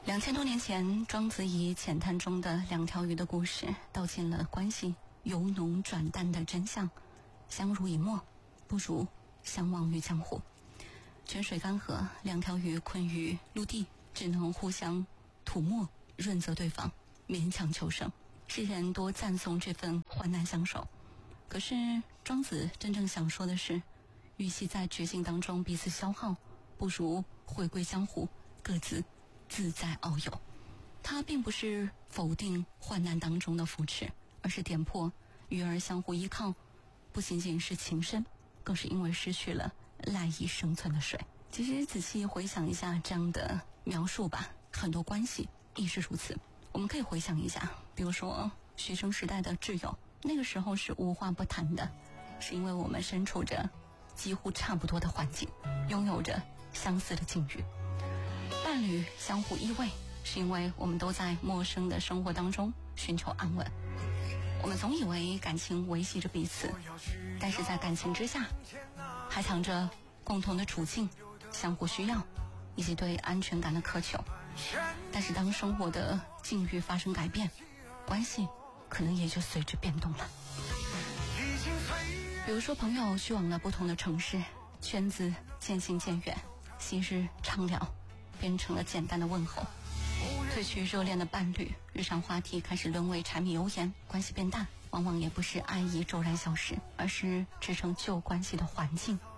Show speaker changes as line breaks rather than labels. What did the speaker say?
2000多年前，庄子以浅滩中的两条鱼的故事，道尽了关系由浓转淡的真相。相濡以沫，不如相忘于江湖。泉水干涸，两条鱼困于陆地，只能互相吐沫润泽对方，勉强求生。世人多赞颂这份患难相守，可是庄子真正想说的是，与其在绝境当中彼此消耗，不如回归江湖，各自自在遨游。他并不是否定患难当中的扶持，而是点破鱼儿相互依靠，不仅仅是情深，更是因为失去了赖以生存的水。其实仔细回想一下这样的描述吧，很多关系亦是如此。我们可以回想一下，比如说学生时代的挚友，那个时候是无话不谈的，是因为我们身处着几乎差不多的环境，拥有着相似的境遇。伴侣相互依偎，是因为我们都在陌生的生活当中寻求安稳。我们总以为感情维系着彼此，但是在感情之下还藏着共同的处境、相互需要以及对安全感的渴求。但是当生活的境遇发生改变，关系可能也就随之变动了。比如说朋友去往了不同的城市，圈子渐行渐远，昔日畅聊变成了简单的问候，褪去热恋的伴侣，日常话题开始沦为柴米油盐，关系变淡，往往也不是爱意骤然消失，而是支撑旧关系的环境